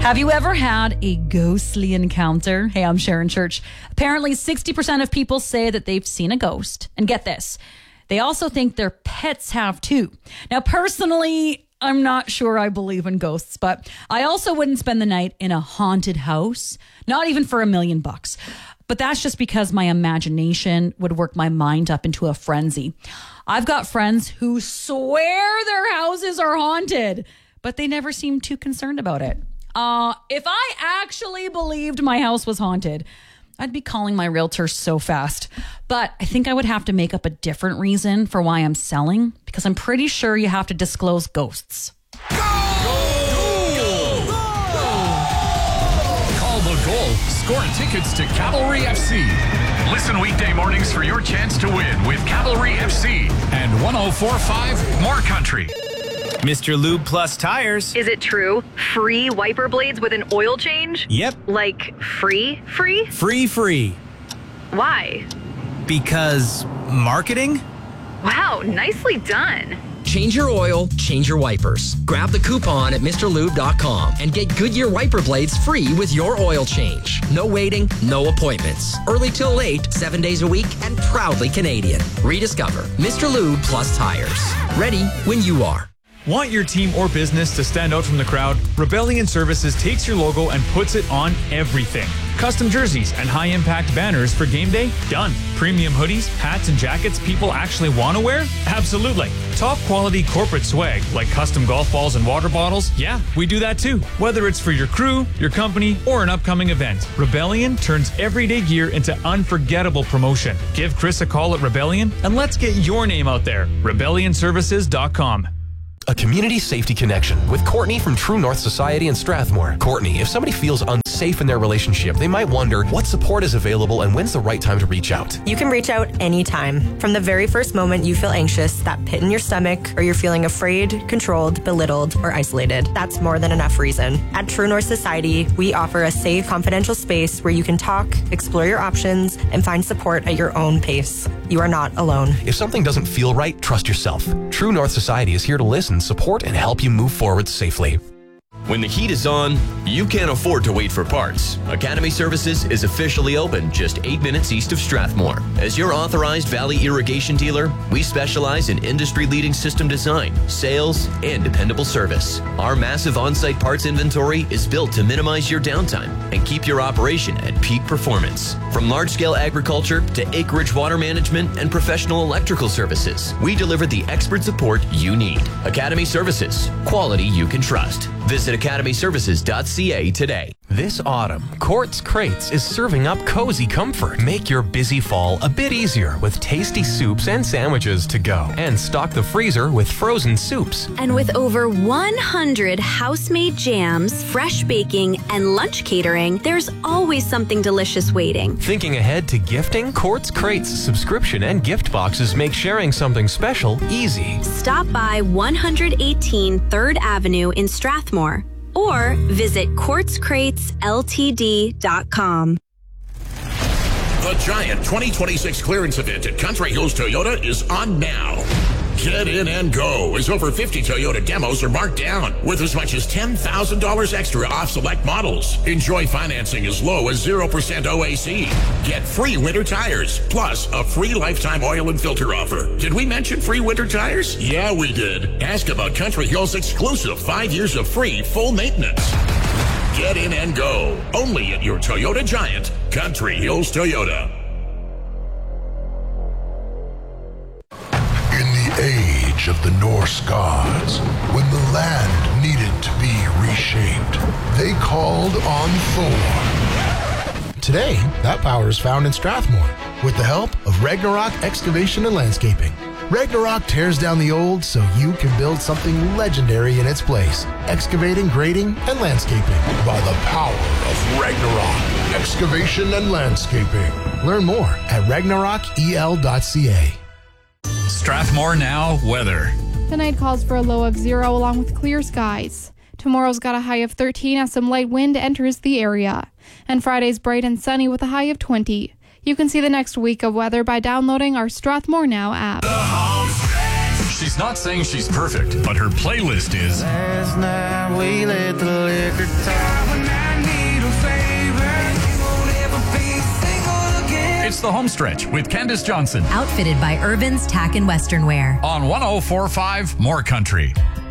Have you ever had a ghostly encounter? Hey, I'm Sharon Church. Apparently, 60% of people say that they've seen a ghost. And get this, they also think their pets have too. Now, personally, I'm not sure I believe in ghosts, but I also wouldn't spend the night in a haunted house, not even for $1 million. But that's just because my imagination would work my mind up into a frenzy. I've got friends who swear their houses are haunted, but they never seem too concerned about it. If I actually believed my house was haunted, I'd be calling my realtor so fast. But I think I would have to make up a different reason for why I'm selling, because I'm pretty sure you have to disclose ghosts. Go! Go! Go! Call the goal. Score tickets to Cavalry FC. Listen weekday mornings for your chance to win with Cavalry FC and 104.5 More Country. Mr. Lube Plus Tires. Is it true? Free wiper blades with an oil change? Yep. Like free? Free. Why? Because marketing? Wow, nicely done. Change your oil, change your wipers. Grab the coupon at MrLube.com and get Goodyear wiper blades free with your oil change. No waiting, no appointments. Early till late, 7 days a week, and proudly Canadian. Rediscover Mr. Lube Plus Tires. Ready when you are. Want your team or business to stand out from the crowd? Rebellion Services takes your logo and puts it on everything. Custom jerseys and high-impact banners for game day? Done. Premium hoodies, hats, and jackets people actually want to wear? Absolutely. Top-quality corporate swag like custom golf balls and water bottles? Yeah, we do that too. Whether it's for your crew, your company, or an upcoming event, Rebellion turns everyday gear into unforgettable promotion. Give Chris a call at Rebellion and let's get your name out there. RebellionServices.com. A community safety connection with Courtney from True North Society in Strathmore. Courtney, if somebody feels unsafe in their relationship, they might wonder what support is available and when's the right time to reach out. You can reach out anytime. From the very first moment you feel anxious, that pit in your stomach, or you're feeling afraid, controlled, belittled, or isolated. That's more than enough reason. At True North Society, we offer a safe, confidential space where you can talk, explore your options, and find support at your own pace. You are not alone. If something doesn't feel right, trust yourself. True North Society is here to listen, support, and help you move forward safely. When the heat is on, you can't afford to wait for parts. Academy Services is officially open just 8 minutes east of Strathmore. As your authorized Valley irrigation dealer, we specialize in industry-leading system design, sales, and dependable service. Our massive on-site parts inventory is built to minimize your downtime and keep your operation at peak performance. From large-scale agriculture to acreage water management and professional electrical services, we deliver the expert support you need. Academy Services, quality you can trust. Visit academyservices.ca today. This autumn, Quartz Crates is serving up cozy comfort. Make your busy fall a bit easier with tasty soups and sandwiches to go. And stock the freezer with frozen soups. And with over 100 house-made jams, fresh baking, and lunch catering, there's always something delicious waiting. Thinking ahead to gifting? Quartz Crates subscription and gift boxes make sharing something special easy. Stop by 118 3rd Avenue in Strathmore or visit quartzcratesltd.com. The Giant 2026 clearance event at Country Hills Toyota is on now. Get in and go as over 50 Toyota demos are marked down with as much as $10,000 extra off select models. Enjoy financing as low as 0% OAC. Get free winter tires, plus a free lifetime oil and filter offer. Did we mention free winter tires? Yeah, we did. Ask about Country Hills' exclusive 5 years of free full maintenance. Get in and go. Only at your Toyota Giant, Country Hills Toyota. Age of the Norse gods, when the land needed to be reshaped, they called on Thor. Today, that power is found in Strathmore with the help of Ragnarok Excavation and Landscaping. Ragnarok tears down the old so you can build something legendary in its place. Excavating, grading, and landscaping by the power of Ragnarok Excavation and Landscaping. Learn more at ragnarokel.ca. Strathmore Now weather. Tonight calls for a low of 0 along with clear skies. Tomorrow's got a high of 13 as some light wind enters the area. And Friday's bright and sunny with a high of 20. You can see the next week of weather by downloading our Strathmore Now app. She's not saying she's perfect, but her playlist is. Last night we let the liquor talk. It's the home stretch with Candace Johnson Outfitted by Irvin's Tack and Western Wear. on 104.5 More Country.